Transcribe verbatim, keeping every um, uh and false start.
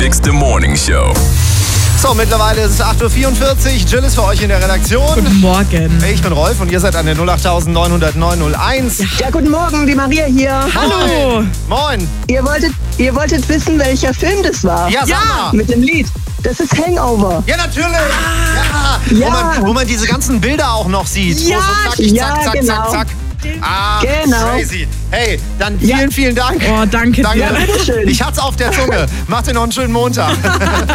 Sixt Morning Show. So, mittlerweile ist es acht Uhr vierundvierzig. Jill ist für euch in der Redaktion. Guten Morgen. Ich bin Rolf und ihr seid an der null acht neun null null neun null eins. Ja. Ja, guten Morgen, die Maria hier. Hallo. Moin. Ihr wolltet, ihr wolltet wissen, welcher Film das war? Ja, sag Ja. mal. Mit dem Lied. Das ist Hangover. Ja, natürlich. Ja. Ja. Wo, man, wo man diese ganzen Bilder auch noch sieht. Ja. Wo so zackig, Ja, zack, zack, genau. zack, zack. Ah, Genau. crazy. Hey, dann vielen, Ja. vielen Dank. Oh, danke Danke. dir. Bitteschön. Ich hat's auf der Zunge. Macht dir noch einen schönen Montag.